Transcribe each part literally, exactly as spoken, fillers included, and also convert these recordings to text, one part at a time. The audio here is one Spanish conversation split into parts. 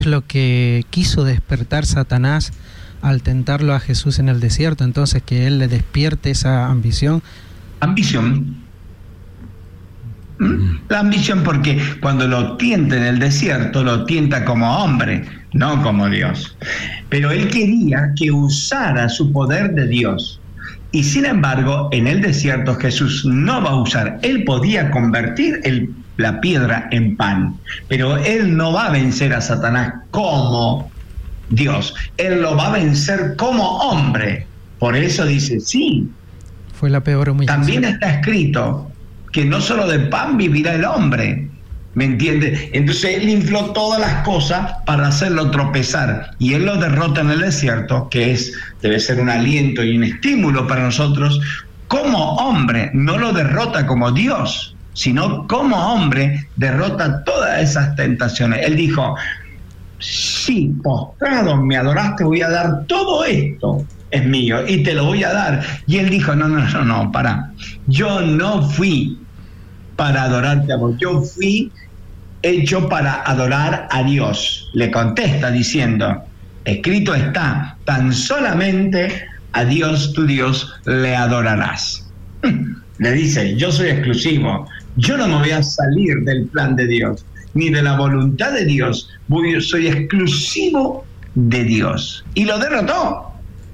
lo que quiso despertar Satanás al tentarlo a Jesús en el desierto, entonces que él le despierte esa ambición. Ambición. ¿Mm? La ambición, porque cuando lo tienta en el desierto, lo tienta como hombre, no como Dios. Pero él quería que usara su poder de Dios. Y sin embargo, en el desierto Jesús no va a usar. Él podía convertir el, la piedra en pan, pero él no va a vencer a Satanás como Dios. Él lo va a vencer como hombre. Por eso dice, sí. Fue la peor humillación. También está escrito que no solo de pan vivirá el hombre. ¿Me entiende? Entonces él infló todas las cosas para hacerlo tropezar, y él lo derrota en el desierto, que es debe ser un aliento y un estímulo para nosotros. Como hombre no lo derrota como Dios, sino como hombre derrota todas esas tentaciones. Él dijo, si postrado me adoraste, voy a dar todo esto, es mío y te lo voy a dar. Y él dijo, no, no, no, no, para, yo no fui para adorarte a vos, yo fui hecho para adorar a Dios. Le contesta diciendo, escrito está, tan solamente a Dios tu Dios le adorarás. Le dice, yo soy exclusivo, yo no me voy a salir del plan de Dios, ni de la voluntad de Dios, voy, soy exclusivo de Dios. Y lo derrotó.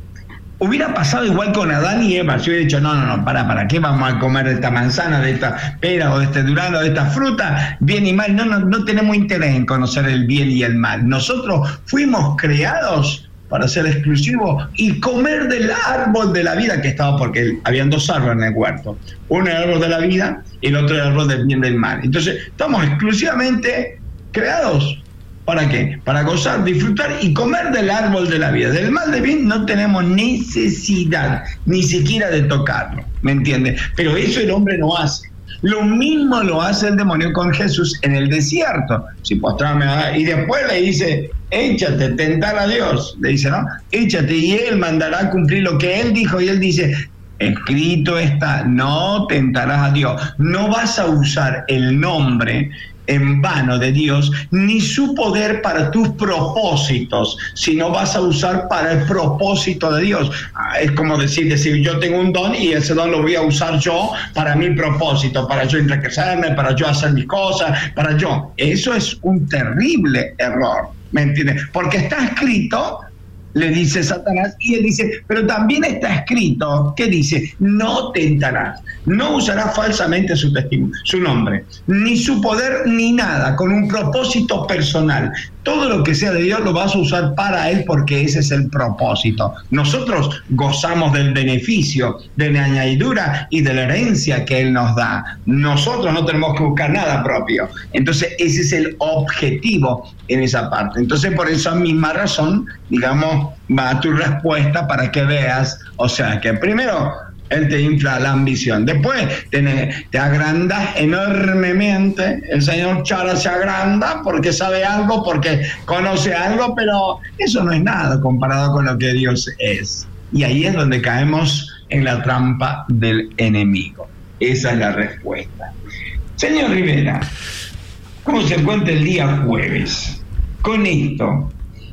Hubiera pasado igual con Adán y Eva. Si hubiera dicho, no, no, no, para, para, ¿qué vamos a comer de esta manzana, de esta pera o de este durazno, de esta fruta? Bien y mal, no, no, no tenemos interés en conocer el bien y el mal. Nosotros fuimos creados para ser exclusivos y comer del árbol de la vida que estaba, porque habían dos árboles en el huerto. Uno el árbol de la vida y el otro el árbol del bien y del mal. Entonces, estamos exclusivamente creados. ¿Para qué? Para gozar, disfrutar y comer del árbol de la vida. Del mal de bien no tenemos necesidad ni siquiera de tocarlo, ¿me entiendes? Pero eso el hombre no hace. Lo mismo lo hace el demonio con Jesús en el desierto. Si postrame, y después le dice, échate, tentar a Dios. Le dice, ¿no? Échate y él mandará a cumplir lo que él dijo. Y él dice, escrito está, no tentarás a Dios. No vas a usar el nombre en vano de Dios, ni su poder para tus propósitos, sino vas a usar para el propósito de Dios. Es como decir, decir, yo tengo un don y ese don lo voy a usar yo para mi propósito, para yo enriquecerme, para yo hacer mis cosas, para yo. Eso es un terrible error, ¿me entiendes? Porque está escrito, le dice Satanás, y él dice, pero también está escrito, ¿qué dice? No tentarás, no usarás falsamente su testimonio, su nombre, ni su poder, ni nada, con un propósito personal. Todo lo que sea de Dios lo vas a usar para él, porque ese es el propósito. Nosotros gozamos del beneficio, de la añadidura y de la herencia que él nos da. Nosotros no tenemos que buscar nada propio. Entonces ese es el objetivo en esa parte. Entonces por esa misma razón, digamos, va a tu respuesta para que veas, o sea, que primero él te infla la ambición, después te, te agrandas enormemente. El señor Chara se agranda porque sabe algo, porque conoce algo, pero eso no es nada comparado con lo que Dios es. Y ahí es donde caemos en la trampa del enemigo. Esa es la respuesta. Señor Rivera, ¿cómo se encuentra el día jueves con esto?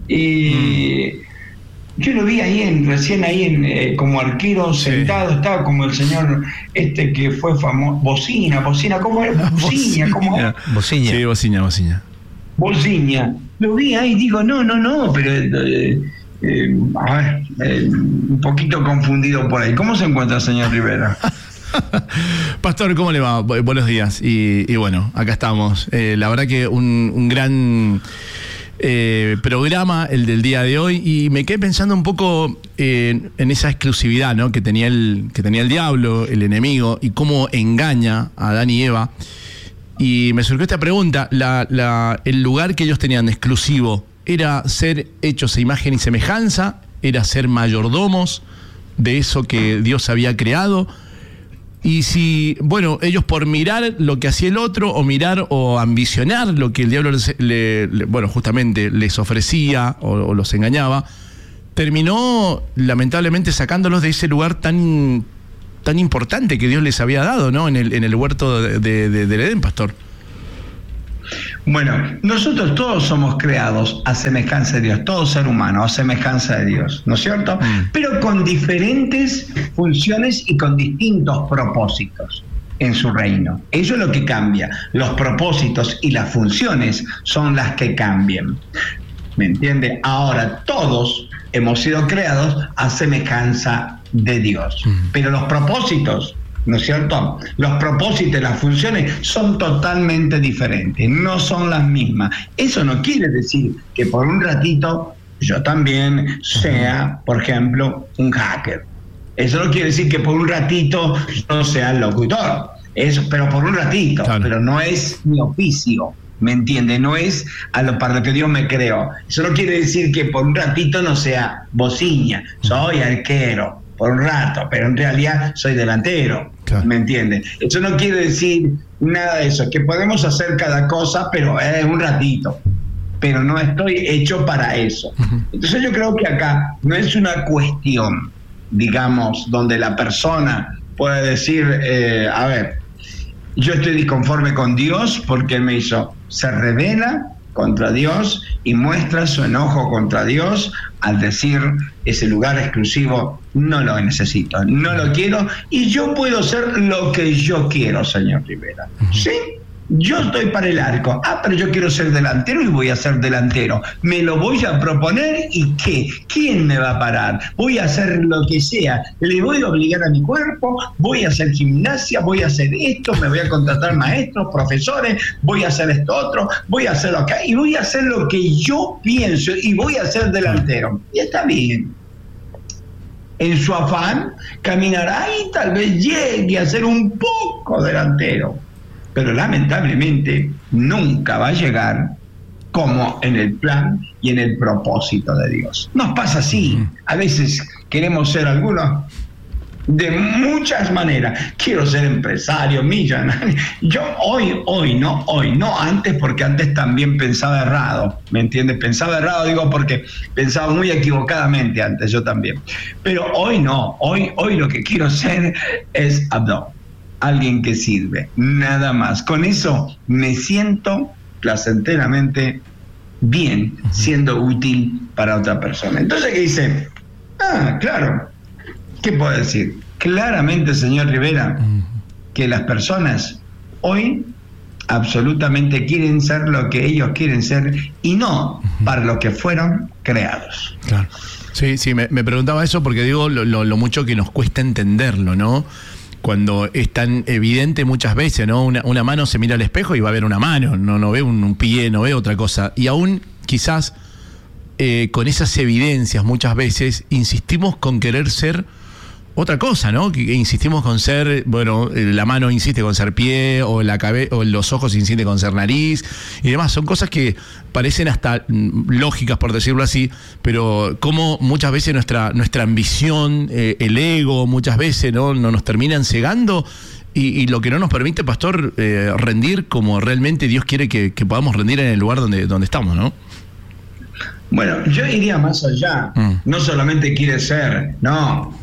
Y mm. yo lo vi ahí en, recién ahí en, eh, como arquero sentado, sí. Estaba como el señor este que fue famoso, Bocina, Bocina, ¿cómo era? Bocina, ¿cómo era? Bocina. Sí, Bocina, Bocina. Bocina. Lo vi ahí y digo, no, no, no, pero eh, eh, a ver, eh, un poquito confundido por ahí. ¿Cómo se encuentra el señor Rivera? Pastor, ¿cómo le va? Buenos días. Y, y bueno, acá estamos. Eh, la verdad que un, un gran eh, programa el del día de hoy, y me quedé pensando un poco eh, en esa exclusividad, ¿no?, que tenía el que tenía el diablo, el enemigo, y cómo engaña a Adán y Eva. Y me surgió esta pregunta: la, la, el lugar que ellos tenían exclusivo era ser hechos a imagen y semejanza, era ser mayordomos de eso que Dios había creado. Y si, bueno, ellos por mirar lo que hacía el otro, o mirar o ambicionar lo que el diablo les, le, le, bueno, justamente les ofrecía o, o los engañaba, terminó lamentablemente sacándolos de ese lugar tan, tan importante que Dios les había dado, ¿no?, en el, en el huerto de, de, de, del Edén, Pastor. Bueno, nosotros todos somos creados a semejanza de Dios, todo ser humano a semejanza de Dios, ¿no es cierto? Mm. Pero con diferentes funciones y con distintos propósitos en su reino. Eso es lo que cambia. Los propósitos y las funciones son las que cambian. ¿Me entiende? Ahora, todos hemos sido creados a semejanza de Dios. Mm. Pero los propósitos, ¿no es cierto? Los propósitos y las funciones son totalmente diferentes, no son las mismas. Eso no quiere decir que por un ratito yo también sea, por ejemplo, un hacker. Eso no quiere decir que por un ratito yo sea el locutor. Eso, pero por un ratito, claro. Pero no es mi oficio. ¿Me entiende? No es a lo para lo que Dios me creó. Eso no quiere decir que por un ratito no sea bociña. Soy arquero por un rato, pero en realidad soy delantero. Claro. ¿Me entiende? Eso no quiere decir nada de eso. Que podemos hacer cada cosa, pero es un ratito. Pero no estoy hecho para eso. Uh-huh. Entonces yo creo que acá no es una cuestión, digamos, donde la persona puede decir, eh, a ver, yo estoy disconforme con Dios porque Él me hizo, se revela contra Dios y muestra su enojo contra Dios al decir ese lugar exclusivo no lo necesito, no lo quiero y yo puedo ser lo que yo quiero, señor Rivera. ¿Sí? Yo estoy para el arco. Ah, pero yo quiero ser delantero y voy a ser delantero. Me lo voy a proponer y ¿qué? ¿Quién me va a parar? Voy a hacer lo que sea. Le voy a obligar a mi cuerpo, voy a hacer gimnasia, voy a hacer esto, me voy a contratar maestros, profesores, voy a hacer esto otro, voy a hacerlo acá y voy a hacer lo que yo pienso y voy a ser delantero. Y está bien. En su afán caminará y tal vez llegue a ser un poco delantero. Pero lamentablemente nunca va a llegar como en el plan y en el propósito de Dios. Nos pasa así. A veces queremos ser algunos de muchas maneras. Quiero ser empresario, millonario. Yo hoy, hoy, no hoy, no antes, porque antes también pensaba errado. ¿Me entiendes? Pensaba errado, digo, porque pensaba muy equivocadamente antes, yo también. Pero hoy no. Hoy, hoy lo que quiero ser es Abdón. Alguien que sirve, nada más. Con eso me siento placenteramente bien, siendo útil para otra persona. Entonces, ¿qué dice? Ah, claro. ¿Qué puedo decir? Claramente, señor Rivera, que las personas hoy absolutamente quieren ser lo que ellos quieren ser y no para lo que fueron creados. Claro. Sí, sí, me, me preguntaba eso porque digo lo, lo, lo mucho que nos cuesta entenderlo, ¿no? Cuando es tan evidente muchas veces, ¿no? Una, una mano se mira al espejo y va a ver una mano, no, no ve un, un pie, no ve otra cosa. Y aún quizás eh, con esas evidencias muchas veces insistimos con querer ser otra cosa, ¿no? Que, que insistimos con ser, bueno, la mano insiste con ser pie, o la cabe- o los ojos insisten con ser nariz, y demás. Son cosas que parecen hasta lógicas, por decirlo así, pero como muchas veces nuestra, nuestra ambición, eh, el ego, muchas veces, ¿no? No nos terminan cegando, y, y lo que no nos permite, pastor, eh, rendir como realmente Dios quiere que, que podamos rendir en el lugar donde, donde estamos, ¿no? Bueno, yo iría más allá. Mm. No solamente quiere ser, no.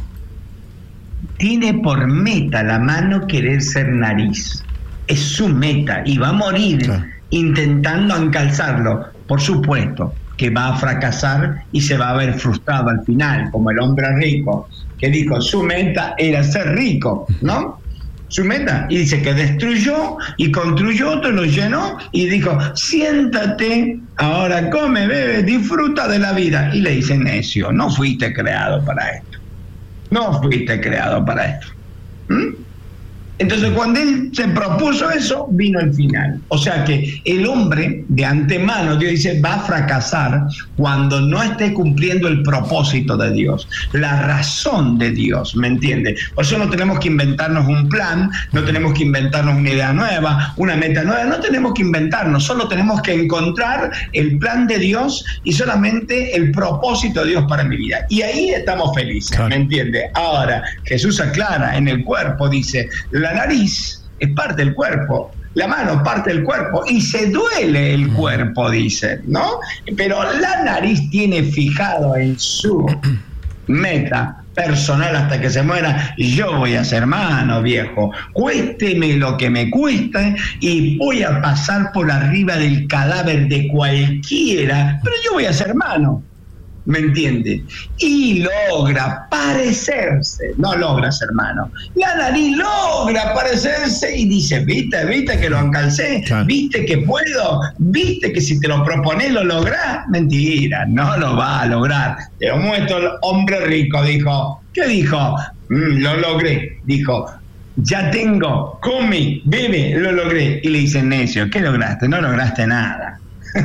Tiene por meta la mano querer ser nariz. Es su meta y va a morir claro. intentando encalzarlo. Por supuesto que va a fracasar y se va a ver frustrado al final, como el hombre rico, que dijo su meta era ser rico, ¿no? Su meta. Y dice que destruyó y construyó otro, lo llenó y dijo, siéntate, ahora come, bebe, disfruta de la vida. Y le dice, necio, no fuiste creado para esto. No fuiste creado para esto. ¿Mm? Entonces, cuando él se propuso eso, vino el final. O sea que el hombre, de antemano, Dios dice, va a fracasar cuando no esté cumpliendo el propósito de Dios, la razón de Dios, ¿me entiende? Por eso no tenemos que inventarnos un plan, no tenemos que inventarnos una idea nueva, una meta nueva, no tenemos que inventarnos, solo tenemos que encontrar el plan de Dios y solamente el propósito de Dios para mi vida. Y ahí estamos felices, ¿me entiende? Ahora, Jesús aclara en el cuerpo, dice, la nariz es parte del cuerpo, la mano parte del cuerpo y se duele el cuerpo, dice, ¿no? Pero la nariz tiene fijado en su meta personal hasta que se muera, yo voy a ser hermano, viejo, cuésteme lo que me cueste y voy a pasar por arriba del cadáver de cualquiera, pero yo voy a ser hermano. ¿Me entiende? Y logra parecerse, no logra ser hermano. La nariz logra parecerse y dice, viste, viste que lo encalcé, claro. Viste que puedo, viste que si te lo propones lo lográs. Mentira, no lo va a lograr. Te lo muestro, el hombre rico dijo, ¿qué dijo? Mm, lo logré, dijo. Ya tengo, come, bebe, lo logré. Y le dicen, necio, ¿qué lograste? No lograste nada.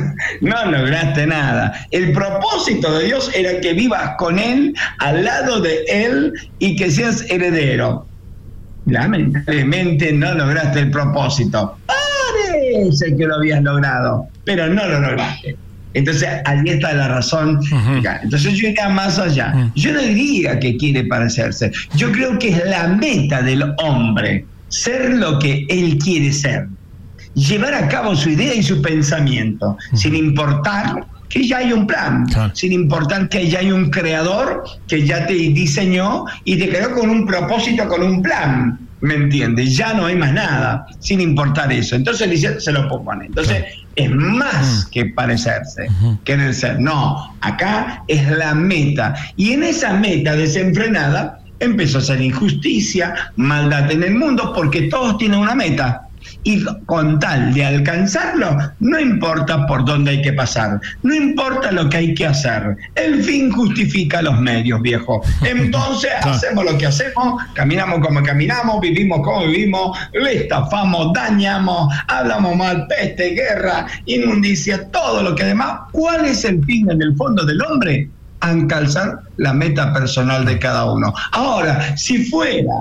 No lograste nada. El propósito de Dios era que vivas con Él, al lado de Él y que seas heredero. Lamentablemente no lograste el propósito. Parece que lo habías logrado, pero no lo lograste. Entonces, allí está la razón. Uh-huh. Entonces yo iría más allá. Uh-huh. Yo no diría que quiere parecerse. Yo creo que es la meta del hombre, ser lo que él quiere ser. Llevar a cabo su idea y su pensamiento, uh-huh. sin importar que ya hay un plan, claro. sin importar que ya hay un creador que ya te diseñó y te creó con un propósito, con un plan, ¿me entiendes? Ya no hay más nada, sin importar eso. Entonces se lo propone. Entonces claro. es más uh-huh. que parecerse, uh-huh. querer ser. No, acá es la meta. Y en esa meta desenfrenada empezó a ser injusticia, maldad en el mundo, porque todos tienen una meta. Y con tal de alcanzarlo, no importa por dónde hay que pasar, no importa lo que hay que hacer, el fin justifica los medios, viejo. Entonces hacemos lo que hacemos, caminamos como caminamos, vivimos como vivimos, le estafamos, dañamos, hablamos mal, peste, guerra, inmundicia, todo lo que demás. ¿Cuál es el fin en el fondo del hombre? Alcanzar la meta personal de cada uno. Ahora, si fuera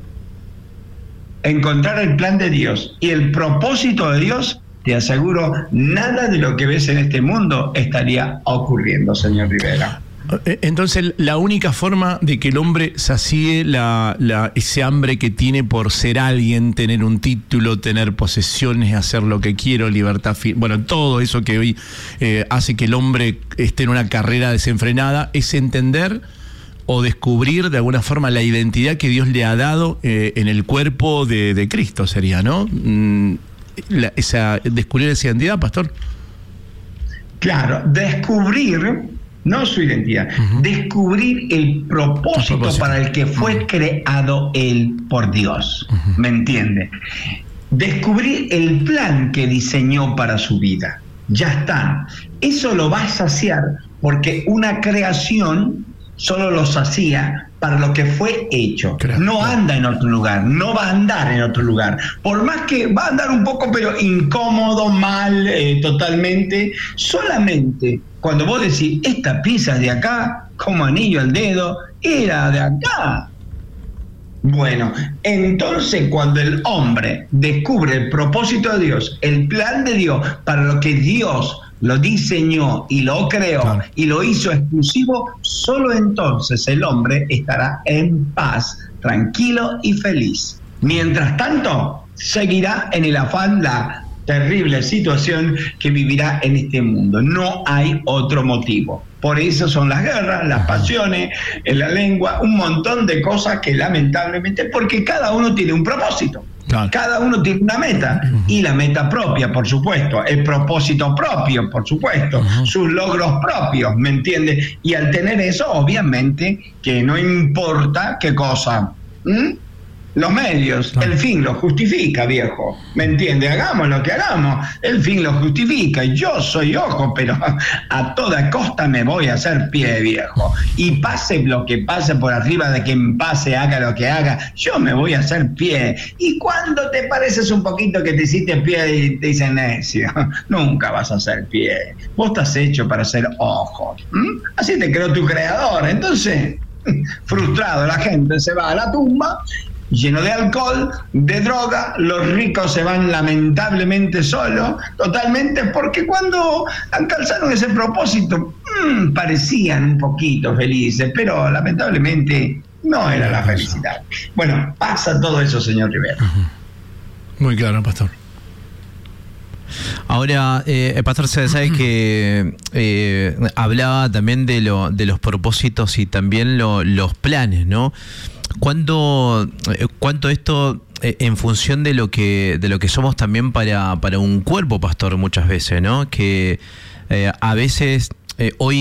encontrar el plan de Dios y el propósito de Dios, te aseguro, nada de lo que ves en este mundo estaría ocurriendo, señor Rivera. Entonces, la única forma de que el hombre sacie la, la, ese hambre que tiene por ser alguien, tener un título, tener posesiones, hacer lo que quiero, libertad, bueno, todo eso que hoy eh, hace que el hombre esté en una carrera desenfrenada, es entender o descubrir de alguna forma la identidad que Dios le ha dado eh, en el cuerpo de, de Cristo, sería, ¿no? Mm, la, esa, descubrir esa identidad, pastor. Claro, descubrir, no su identidad, uh-huh. descubrir el propósito, el propósito para el que fue uh-huh. creado él por Dios, uh-huh. ¿me entiende? Descubrir el plan que diseñó para su vida. Ya está. Eso lo va a saciar porque una creación solo lo hacía para lo que fue hecho. Claro, no claro. anda en otro lugar, no va a andar en otro lugar. Por más que va a andar un poco, pero incómodo, mal, eh, totalmente. Solamente cuando vos decís, esta pieza de acá, como anillo al dedo, era de acá. Bueno, entonces cuando el hombre descubre el propósito de Dios, el plan de Dios, para lo que Dios lo diseñó y lo creó claro. y lo hizo exclusivo, solo entonces el hombre estará en paz, tranquilo y feliz. Mientras tanto, seguirá en el afán la terrible situación que vivirá en este mundo. No hay otro motivo. Por eso son las guerras, las pasiones, la lengua, un montón de cosas que lamentablemente, porque cada uno tiene un propósito. Claro. Cada uno tiene una meta, y la meta propia, por supuesto, el propósito propio, por supuesto, uh-huh. sus logros propios, ¿me entiendes? Y al tener eso, obviamente, que no importa qué cosa, ¿Mm? los medios, claro. el fin lo justifica, viejo, ¿me entiendes? Hagamos lo que hagamos, el fin lo justifica, yo soy ojo, pero a toda costa me voy a hacer pie, viejo, y pase lo que pase por arriba de quien pase, haga lo que haga, yo me voy a hacer pie. Y cuando te pareces un poquito que te hiciste pie y te dicen necio, nunca vas a hacer pie, vos estás hecho para ser ojo, ¿Mm? Así te creó tu creador. Entonces, frustrado, la gente se va a la tumba lleno de alcohol, de droga, los ricos se van lamentablemente solos, totalmente, porque cuando alcanzaron ese propósito, mmm, parecían un poquito felices, pero lamentablemente no era la felicidad. Bueno, pasa todo eso, señor Rivera. Muy claro, pastor. Ahora, eh, Pastor, se sabe que eh, hablaba también de, lo, de los propósitos y también lo, los planes, ¿no? ¿Cuánto, eh, cuánto esto eh, en función de lo que de lo que somos también para, para un cuerpo, Pastor, muchas veces, ¿no? Que eh, a veces eh, hoy